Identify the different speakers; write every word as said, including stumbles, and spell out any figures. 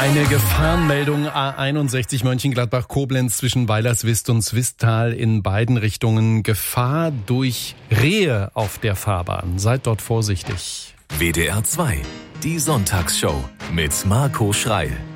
Speaker 1: Eine Gefahrenmeldung A einundsechzig Mönchengladbach-Koblenz zwischen Weilerswist und Swisttal in beiden Richtungen. Gefahr durch Rehe auf der Fahrbahn. Seid dort vorsichtig.
Speaker 2: W D R zwei, die Sonntagsshow mit Marco Schreil.